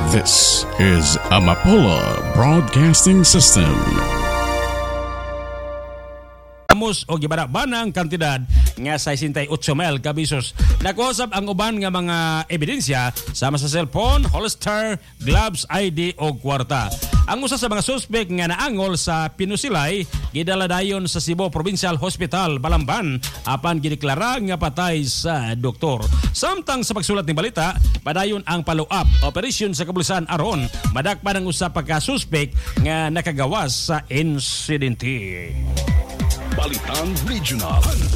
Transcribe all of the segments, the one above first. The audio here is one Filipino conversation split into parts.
This is Amapola Broadcasting System. Amos o gibana-bana ang kantidad nga 68,000 ka bisos. Nakuhasab ang uban nga mga ebidensya sama sa cellphone, holster, gloves, ID o kwarta. Ang usa sa mga suspek nga naangol sa Pinusilay gidala dayon sa Cebu Provincial Hospital Balamban apan gideklara nga patay sa doktor. Samtang sa pagsulat ng balita, padayon ang follow-up operation sa kapulisan aron madakpan ang usa pa ka suspek nga nakagawas sa insidente. Balitang Regional.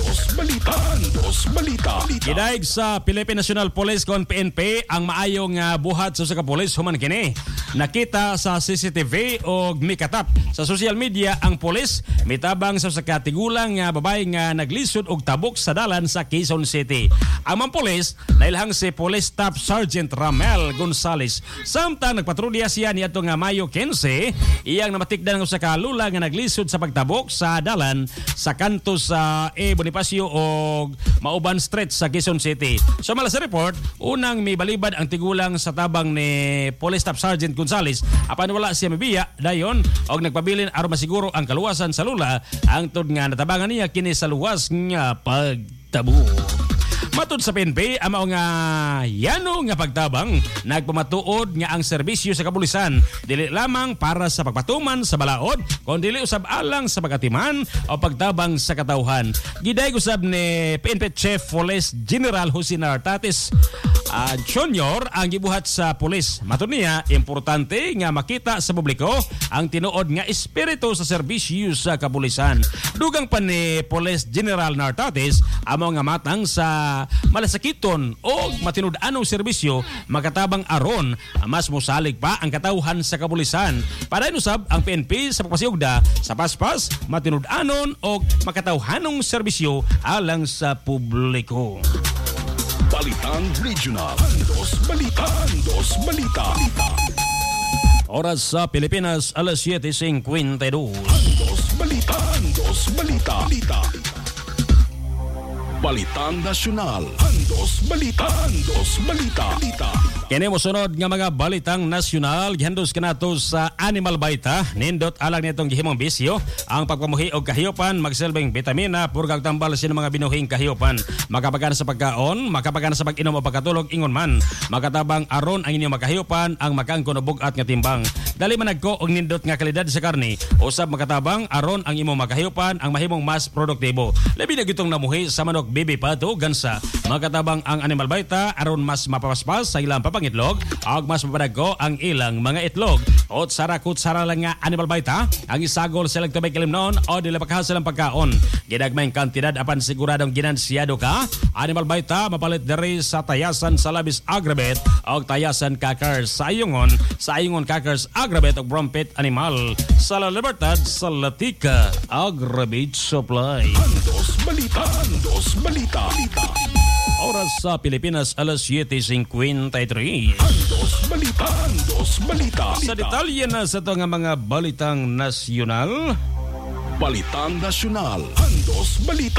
Andos Balita. Gidaig sa Philippine National Police kon PNP ang maayong buhat sa usa ka pulis human kini. Nakita sa CCTV o mikatap sa social media ang pulis mitabang sa usa ka tigulang nga babae nga naglisod og tabok sa dalan sa Quezon City. Ang mga pulis nailhang si Police Staff Sergeant Ramel Gonzales. Samtang nagpatrolya siya niadto nga Mayo 15, iyang namatikdan ang usa ka lula nga naglisod sa pagtabok sa dalan sa kanto sa Bonifacio o Mauban Street sa Quezon City. So mala sa report, unang may balibad ang tigulang sa tabang ni Police Staff Sergeant Gonzales apan wala siya mabiya dayon og nagpabilin aron masiguro ang kaluwasan sa lula ang tud nga natabangan niya kini sa luwas nga pagtabo. Matud sa PNP, ang mga yano nga pagtabang nagpamatuod nga ang serbisyo sa kapulisan dili lamang para sa pagpatuman sa balaod kundi dili usab alang sa pagatiman o pagtabang sa katawhan. Giday usab ni PNP Chief Police General Jose Nartates Jr. ang gibuhat sa pulis. Matud niya, importante nga makita sa publiko ang tinuod nga espiritu sa serbisyo sa kapulisan. Dugang pa ni Police General Nartates amo nga matang sa malasakiton o matinud-anong serbisyo makatabang aron mas mosalig pa ang katawhan sa kapulisan. Para inusab ang PNP sa pagpasiugda sa paspas, matinud-anon o makatawhanong serbisyo alang sa publiko. Balitang Regional. Andos Balita. Oras sa Pilipinas, alas 7:52. Andos Balita. Balitang Nasyonal. Andos Balita. Kini mo sunod nga mga balitang nasyonal gihandos kanato sa Animal Baita. Nindot alang nitong gihimong bisyo ang pagpamuhi og kahiyopan magsilbing bitamina purgag tambal sino mga binuhing kahiyopan. Makapagana sa pagkaon, makapagana sa pag-inom o pagkatulog ingon man. Makatabang aron ang inyong makahiyopan ang makangkon og bugat nga timbang. Dali man nagko og nindot nga kalidad sa karne, usab makatabang aron ang imong makahiyopan ang mahimong mas produktibo. Labi na gitong namuhi sa manok bibi pato gansa. Makatabang ang Animal Baita aron mas mapapaspas sa ilang papangitlog ug mas mapadagko ang ilang mga itlog. Ot sara lang nga Animal Baita ang isagol sa electrobike limnon o dili pakahasa lang pagkaon. Gidagmayng kantidad apan siguradong ginansyado ka. Animal Baita mapalit diri sa tayasan sa labis agrabet o tayasan kakers sa ayungon kakers agrabet o brompet animal sa La Libertad sa Latika Agrabet Supply. Andos Balita. Oras sa Pilipinas, alas 7:53. Andos Balita. Sa detalye na sa ito nga mga balitang nasyonal. Balitang Nasyonal. Andos Balita.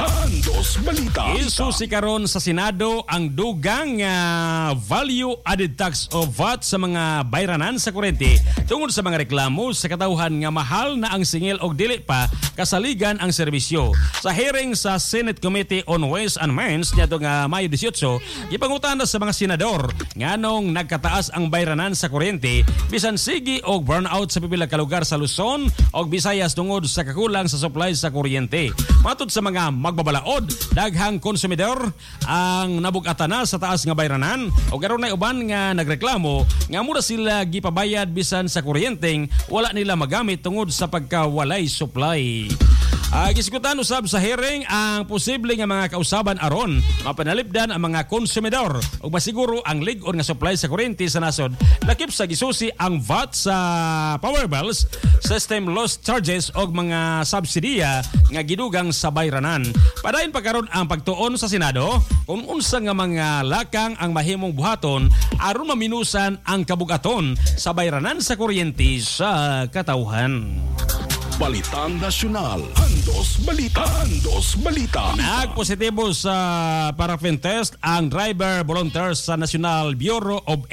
Isusi karon sa Senado ang dugang value added tax o VAT sa mga bayranan sa kuryente tungod sa mga reklamo sa katawhan nga mahal na ang singil og dili pa kasaligan ang serbisyo. Sa hearing sa Senate Committee on Ways and Means niadto nga Mayo 18, gipangutana sa mga senador nganong nagkataas ang bayranan sa kuryente bisan sige og burnout sa pipila ka lugar sa Luzon og Visayas tungod sa kakulang sa supply sa kuryente. Matod sa mga magbabalaod, daghang konsumidor ang nabug-atan na sa taas nga bayranan o karon na uban nga nagreklamo nga mura sila gipabayad bisan sa kuryenteng wala nila magamit tungod sa pagkawalay supply. Gisikutan usab sa hearing ang posible nga mga kausaban aron mapanalipdan ang mga konsumidor ug masiguro ang lig-on nga supply sa kuryente sa nasod lakip sa gisusi ang VAT sa power bills, system loss charges og mga subsidiya nga gidugang sa bayranan. Padayon pagkaron ang pagtuon sa Senado kung unsa nga mga lakang ang mahimong buhaton aron maminusan ang kabugaton sa bayranan sa kuryente sa katawhan. Balitang Nasyonal. Andos Balita. Nagpositibo sa paraffin test ang driver volunteer sa National Bureau of